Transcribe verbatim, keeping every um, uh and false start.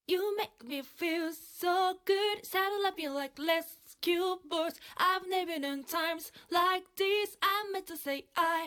You make me feel so good. Saddle up you like rescue birds. I've never known times like this. I meant to say I